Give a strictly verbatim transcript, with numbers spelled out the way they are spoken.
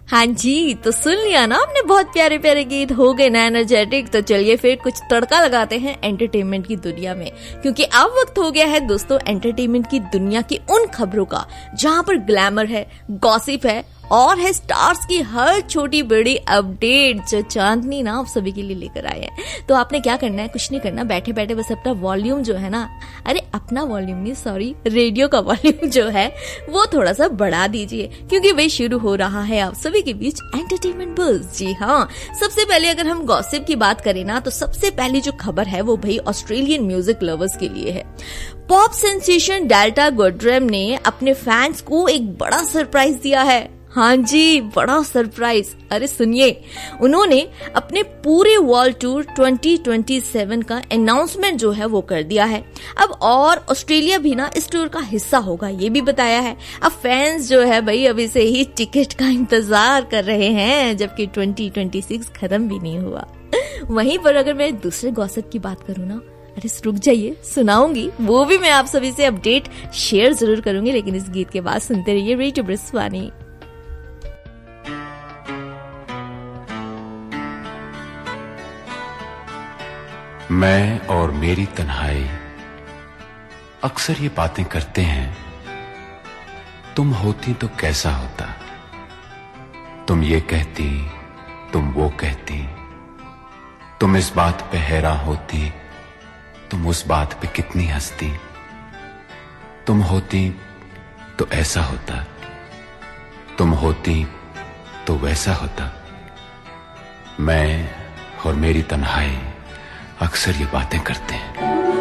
हाँ जी, तो सुन लिया ना आपने, बहुत प्यारे प्यारे गीत, हो गए ना एनर्जेटिक। तो चलिए फिर कुछ तड़का लगाते हैं एंटरटेनमेंट की दुनिया में, क्योंकि अब वक्त हो गया है दोस्तों एंटरटेनमेंट की दुनिया की उन खबरों का जहां पर ग्लैमर है, गॉसिप है और है स्टार्स की हर छोटी बड़ी अपडेट जो चांदनी ना आप सभी के लिए लेकर आए हैं। तो आपने क्या करना है, कुछ नहीं करना, बैठे बैठे बस अपना वॉल्यूम जो है ना, अरे अपना वॉल्यूम नहीं सॉरी रेडियो का वॉल्यूम जो है वो थोड़ा सा बढ़ा दीजिए, क्योंकि वही शुरू हो रहा है आप सभी के बीच एंटरटेनमेंट बज़। जी हाँ, सबसे पहले अगर हम गॉसिप की बात करें ना, तो सबसे पहली जो खबर है वो भाई ऑस्ट्रेलियन म्यूजिक लवर्स के लिए है। पॉप सेंसेशन डेल्टा गोड्रेम ने अपने फैंस को एक बड़ा सरप्राइज दिया है। हाँ जी, बड़ा सरप्राइज। अरे सुनिए, उन्होंने अपने पूरे world tour twenty twenty seven का अनाउंसमेंट जो है वो कर दिया है। अब और ऑस्ट्रेलिया भी ना इस टूर का हिस्सा होगा, ये भी बताया है। अब फैंस जो है भाई अभी से ही टिकट का इंतजार कर रहे हैं, जबकि ट्वेंटी ट्वेंटी सिक्स खत्म भी नहीं हुआ। वहीं पर अगर मैं दूसरे गॉसिप की बात करूँ ना, अरे रुक जाइए, सुनाऊंगी, वो भी मैं आप सभी से अपडेट शेयर जरूर करूंगी, लेकिन इस गीत के बाद सुनते रहिए रेडियो ब्रिस्वानी। मैं और मेरी तन्हाई अक्सर ये बातें करते हैं, तुम होती तो कैसा होता, तुम ये कहती, तुम वो कहती, तुम इस बात पे हैरान होती, तुम उस बात पे कितनी हंसती, तुम होती तो ऐसा होता, तुम होती तो वैसा होता। मैं और मेरी तन्हाई अक्सर ये बातें करते हैं।